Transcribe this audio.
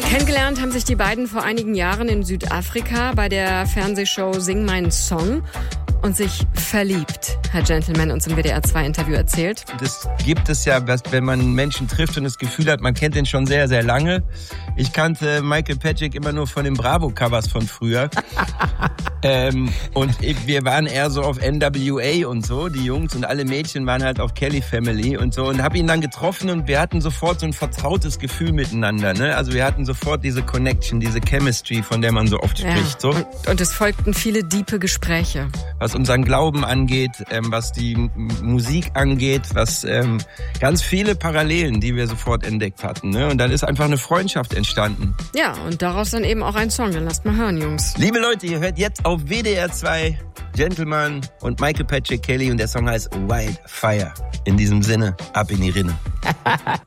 Kennengelernt haben sich die beiden vor einigen Jahren in Südafrika bei der Fernsehshow Sing meinen Song und sich verliebt, hat Gentleman uns im WDR2-Interview erzählt. Das gibt es ja, wenn man Menschen trifft und das Gefühl hat, man kennt den schon sehr, sehr lange. Ich kannte Michael Patrick immer nur von den Bravo-Covers von früher. Und wir waren eher so auf NWA und so, die Jungs, und alle Mädchen waren halt auf Kelly Family und so, und habe ihn dann getroffen und wir hatten sofort so ein vertrautes Gefühl miteinander, ne? Also wir hatten sofort diese Connection, diese Chemistry, von der man so oft spricht. So. Und es folgten viele diepe Gespräche. Was unseren Glauben angeht, was die Musik angeht, was ganz viele Parallelen, die wir sofort entdeckt hatten, ne? Und dann ist einfach eine Freundschaft entstanden. Ja, und daraus dann eben auch ein Song. Dann lasst mal hören, Jungs. Liebe Leute, ihr hört jetzt auf WDR 2 Gentleman und Michael Patrick Kelly und der Song heißt Wildfire. In diesem Sinne, ab in die Rinne.